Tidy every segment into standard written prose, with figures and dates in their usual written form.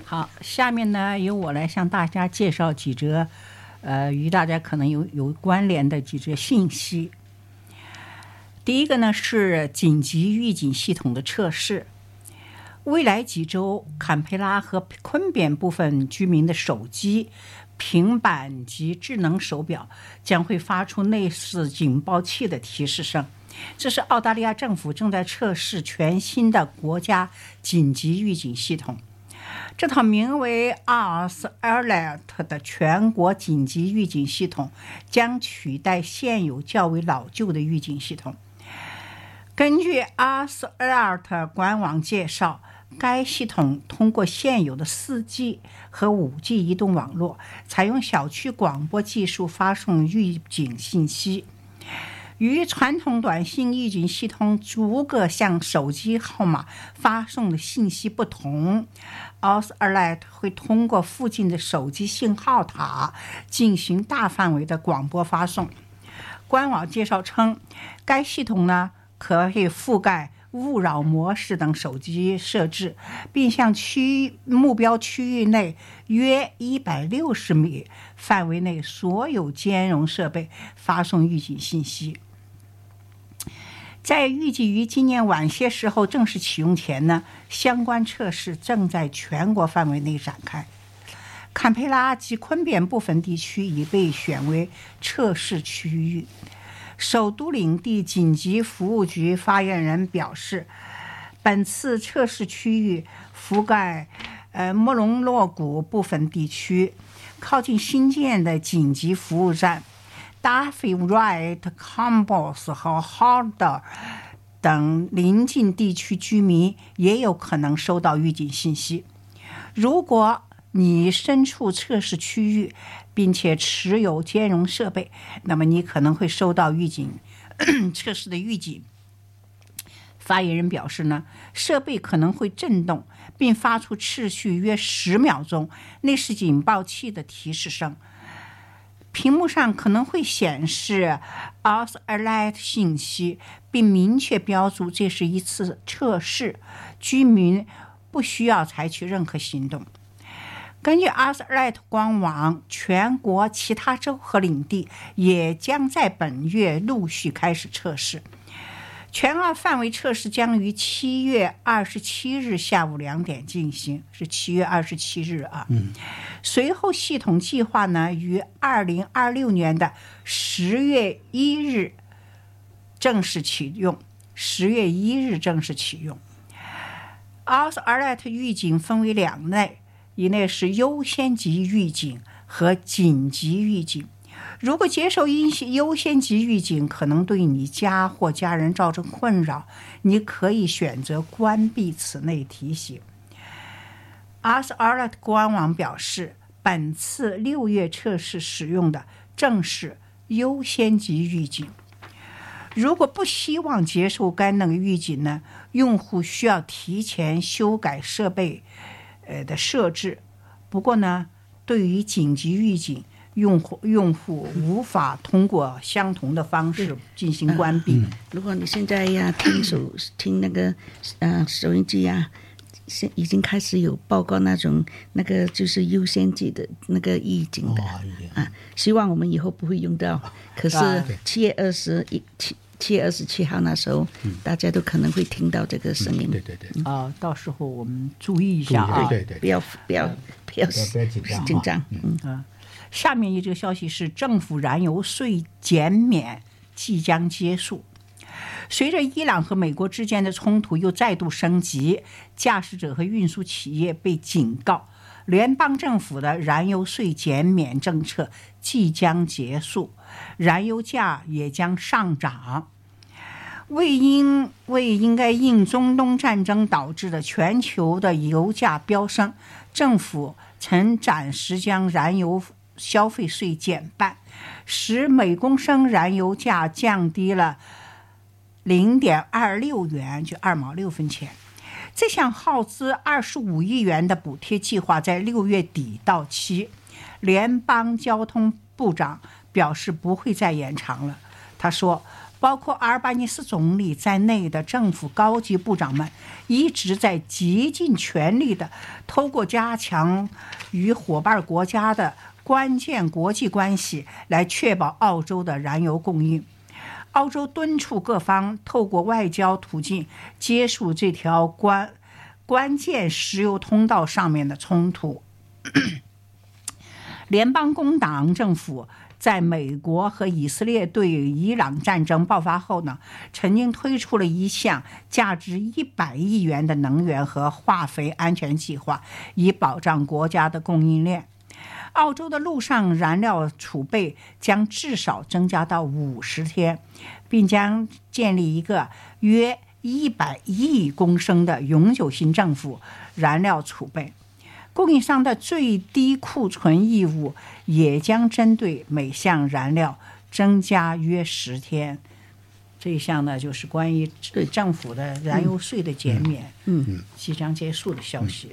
好，下面呢由我来向大家介绍几则，与大家可能有关联的几则信息。第一个呢是紧急预警系统的测试。未来几周，坎培拉和昆扁部分居民的手机、平板及智能手表将会发出类似警报器的提示声。这是澳大利亚政府正在测试全新的国家紧急预警系统。这套名为 Ars Alert 的全国紧急预警系统将取代现有较为老旧的预警系统。根据 Ars Alert 官网介绍，该系统通过现有的 4G 和 5G 移动网络，采用小区广播技术发送预警信息。与传统短信预警系统逐个向手机号码发送的信息不同， Ars Alert 会通过附近的手机信号塔进行大范围的广播发送。官网介绍称，该系统呢可以覆盖勿扰模式等手机设置，并向目标区域内约160米范围内所有兼容设备发送预警信息。在预计于今年晚些时候正式启用前呢，相关测试正在全国范围内展开。坎培拉及昆扁部分地区已被选为测试区域。首都领地紧急服务局发言人表示，本次测试区域覆盖莫隆洛谷部分地区，靠近新建的紧急服务站Darby Wright、Campbells 和 Harder 等邻近地区居民也有可能收到预警信息。如果你身处测试区域并且持有兼容设备，那么你可能会收到预警测试的预警。发言人表示呢，设备可能会震动并发出持续约10秒钟类似警报器的提示声。屏幕上可能会显示 Ars Alert 信息，并明确标注这是一次测试，居民不需要采取任何行动。根据 Ars Alert 官网，全国其他州和领地也将在本月陆续开始测试。全澳范围测试将于7月27日下午2点进行，是7月27日啊。随后系统计划呢于2026年的10月1日正式启用。Ars Alert 预警分为2类，一类是优先级预警和紧急预警。如果接受优先级预警可能对你家或家人造成困扰，你可以选择关闭此类提醒。Ars Alert 官网表示，本次6月测试使用的正是优先级预警。如果不希望接受该类预警呢，用户需要提前修改设备的设置。不过呢，对于紧急预警，用户无法通过相同的方式进行关闭。 如果你现在呀听那个收音机呀，已经开始有报告那个就是优先级的那个预警的希望我们以后不会用到。可是7月27号那时候，大家都可能会听到这个声音。 对到时候我们注意一下啊， 对， 不要紧张。 下面一则消息是，政府燃油税减免即将结束。随着伊朗和美国之间的冲突又再度升级，驾驶者和运输企业被警告，联邦政府的燃油税减免政策即将结束，燃油价也将上涨。为应该因中东战争导致的全球的油价飙升，政府曾暂时将燃油消费税减半，使每公升燃油价降低了0.26元，就2毛6分钱。这项耗资25亿元的补贴计划在6月底到期，联邦交通部长表示不会再延长了。他说， 包括阿尔巴尼斯总理在内的政府高级部长们一直在竭尽全力地透过加强与伙伴国家的关键国际关系来确保澳洲的燃油供应。澳洲敦促各方透过外交途径结束这条关键石油通道上面的冲突。联邦工党政府在美国和以色列对伊朗战争爆发后呢，曾经推出了一项价值100亿元的能源和化肥安全计划，以保障国家的供应链。澳洲的陆上燃料储备将至少增加到50天，并将建立一个约100亿公升的永久性政府燃料储备。供应商的最低库存义务也将针对每项燃料增加约10天。这一项呢，就是关于政府的燃油税的减免，即将结束的消息。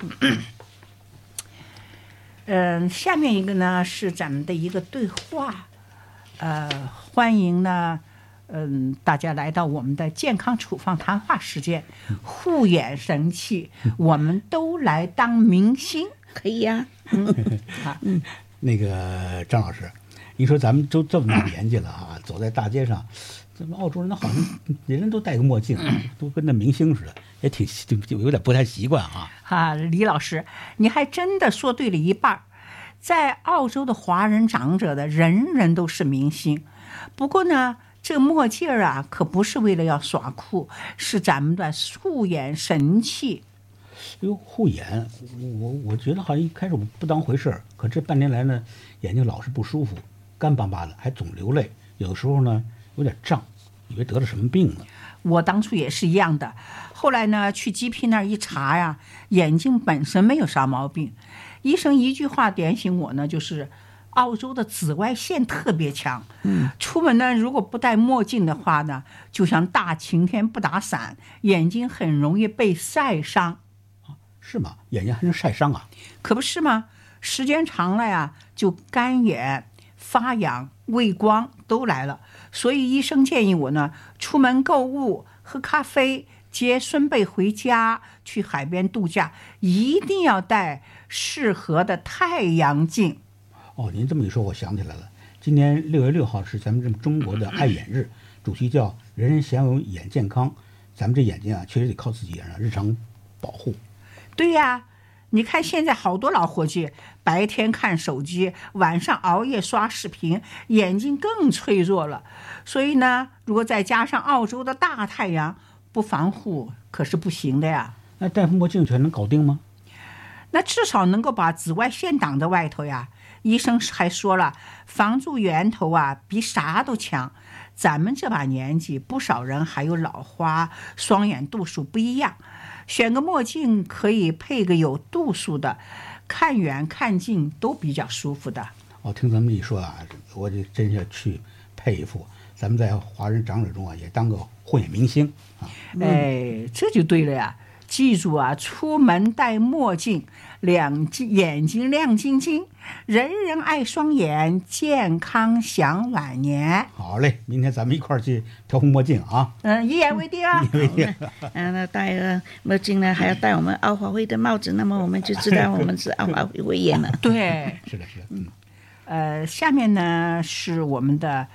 下面一个呢是咱们的一个对话，欢迎呢，大家来到我们的健康处方谈话时间，护眼神器，我们都来当明星， 可以呀。 那个张老师，一说咱们都这么大年纪了啊，走在大街上，咱们澳洲人好像人人都戴个墨镜，都跟那明星似的，也就有点不太习惯啊。 李老师，你还真的说对了一半。在澳洲的华人长者的人人都是明星，不过呢，这墨镜啊，可不是为了要耍酷，是咱们的护眼神器。 护眼，我觉得好像一开始我不当回事儿，可这半年来呢，眼睛老是不舒服，干巴巴的，还总流泪，有的时候呢有点胀，以为得了什么病呢。 我当初也是一样的，后来呢去 GP 那儿一查呀，眼睛本身没有啥毛病，医生一句话点醒我呢，就是澳洲的紫外线特别强，出门呢如果不戴墨镜的话呢，就像大晴天不打伞，眼睛很容易被晒伤。 是吗？眼睛还能晒伤啊？ 可不是吗？时间长了呀，就干眼、发痒、畏光都来了。所以医生建议我呢，出门购物、喝咖啡、接孙辈回家、去海边度假，一定要戴适合的太阳镜。 哦，您这么一说，我想起来了，今年6月6号是咱们中国的爱眼日，主题叫人人享有眼健康。咱们这眼睛啊，确实得靠自己日常保护。 对呀，你看现在好多老伙计白天看手机，晚上熬夜刷视频，眼睛更脆弱了。所以呢，如果再加上澳洲的大太阳，不防护可是不行的呀。 那戴副墨镜全能搞定吗？ 那至少能够把紫外线挡在外头呀。医生还说了，防住源头啊，比啥都强。咱们这把年纪，不少人还有老花，双眼度数不一样。选个墨镜可以配个有度数的，看远看近都比较舒服的。 听咱们一说啊，我就真是去配一副，咱们在华人长者中啊也当个护眼明星啊。 这就对了呀。记住啊，出门戴墨镜，眼睛亮晶晶，人人爱双眼，健康享晚年。 好嘞，明天咱们一块儿去调副墨镜啊。 一言为定啊。 一言为定。 那戴了墨镜呢，还要戴我们澳华会的帽子，那么我们就知道我们是澳华会会员了。 对， 是的。 下面呢是我们的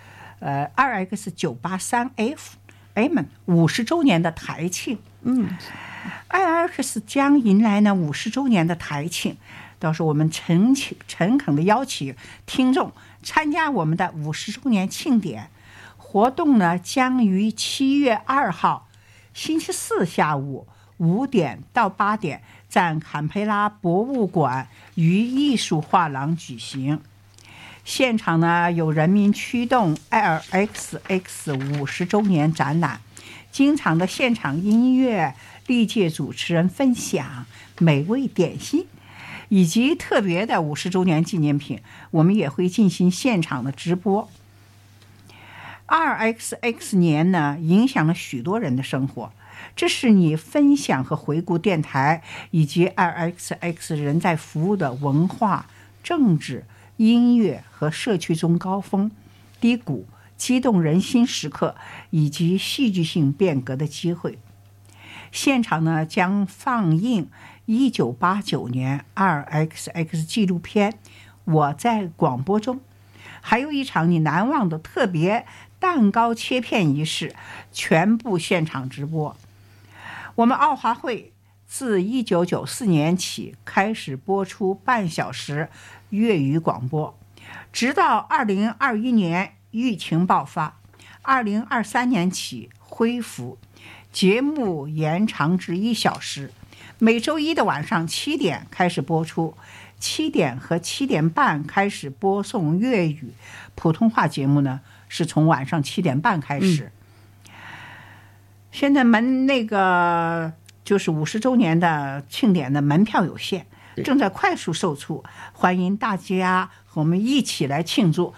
2X983F Amen 50周年的台庆。IRX 将迎来呢50周年的台庆，到时候我们诚恳的邀请听众参加我们的50周年庆典活动呢，将于7月2号星期四下午5点到8点在坎培拉博物馆与艺术画廊举行。现场呢有人民驱动 LXX 50周年展览，经常的现场音乐，历届主持人分享美味点心，以及特别的50周年纪念品，我们也会进行现场的直播。2XX 年呢，影响了许多人的生活，这是你分享和回顾电台以及 2XX 人在服务的文化、政治、音乐和社区中高峰、低谷激动人心时刻以及戏剧性变革的机会。现场呢将放映1989年 2XX 纪录片《我在广播中》，还有一场你难忘的特别蛋糕切片仪式，全部现场直播。我们奥华会自1994年起开始播出半小时粤语广播，直到2021年疫情爆发，2023年起恢复，节目延长至1小时，每周一的晚上7点开始播出，7点和7点半开始播送粤语，普通话节目呢是从晚上7点半开始。现在就是50周年的庆典的门票有限，正在快速售出，欢迎大家和我们一起来庆祝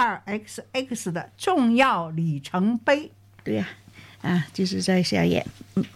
2XX 的重要里程碑。 对呀，就是在下页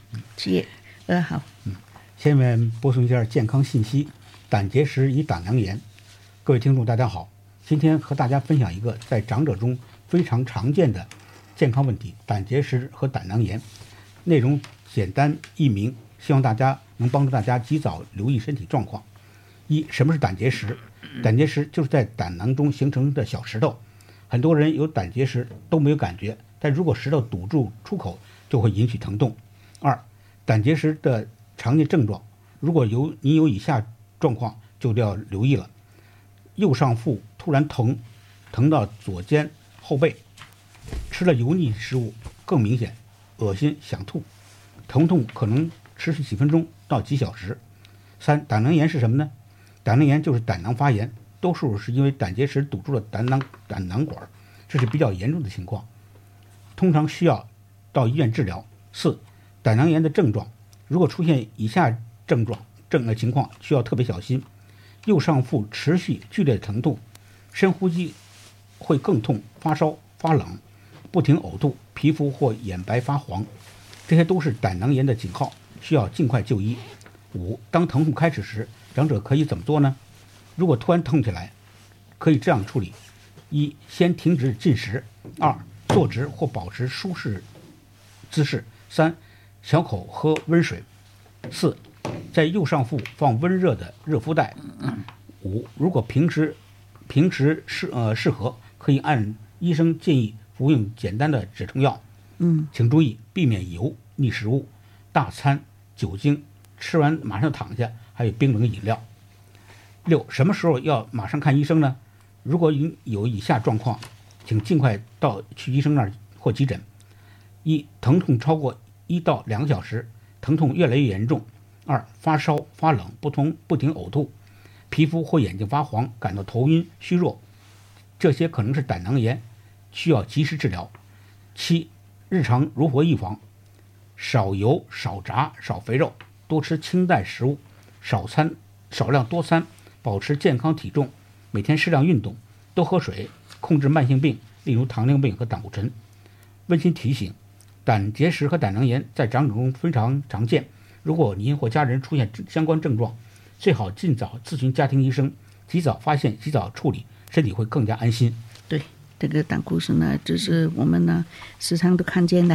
7月2号。 下面播送一下健康信息：胆结石与胆囊炎。各位听众大家好，今天和大家分享一个在长者中非常常见的健康问题——胆结石和胆囊炎。内容简单易明，希望大家能帮助大家及早留意身体状况。什么是胆结石？胆结石就是在胆囊中形成的小石头，很多人有胆结石都没有感觉，但如果石头堵住出口，就会引起疼痛。胆结石的常见症状，如果你有以下状况，就要留意了：右上腹突然疼到左肩后背，吃了油腻食物更明显，恶心想吐，疼痛可能持续几分钟到几小时。胆囊炎是什么呢？胆囊炎就是胆囊发炎，多数是因为胆结石堵住了胆囊管，这是比较严重的情况，通常需要到医院治疗。胆囊炎的症状，如果出现以下情况，需要特别小心：右上腹持续剧烈的疼痛，深呼吸会更痛，发烧发冷，不停呕吐，皮肤或眼白发黄，这些都是胆囊炎的警号，需要尽快就医。当疼痛开始时，长者可以怎么做呢？如果突然疼起来，可以这样处理：先停止进食；坐直或保持舒适姿势；小口喝温水；在右上腹放温热的热敷袋；如果平时适合，可以按医生建议服用简单的止疼药。请注意避免油腻食物、大餐、酒精，吃完马上躺下，还有冰冷饮料。什么时候要马上看医生呢？如果有以下状况，请尽快去医生那儿或急诊：疼痛超过1到2个小时，疼痛越来越严重；发烧发冷，不停呕吐，皮肤或眼睛发黄，感到头晕虚弱，这些可能是胆囊炎，需要及时治疗。日常如何预防？少油少炸少肥肉，多吃清淡食物，少量多餐，保持健康体重，每天适量运动，多喝水，控制慢性病，例如糖尿病和胆固醇。温馨提醒：胆结石和胆囊炎在长者中非常常见，如果您或家人出现相关症状，最好尽早咨询家庭医生，及早发现及早处理，身体会更加安心。 对，这个胆固醇呢，就是我们呢时常都看见的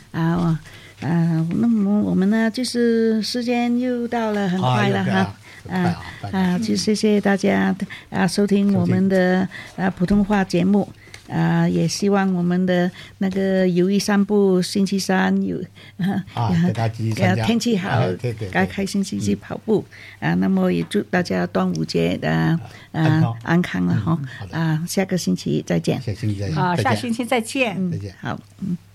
那么我们呢就是时间又到了，很快了就谢谢大家收听我们的普通话节目。也希望我们的那个友谊散步星期三有天气好，该开心去跑步那么也祝大家端午节的安康了下个星期再见。 下星期再见。 再见。 好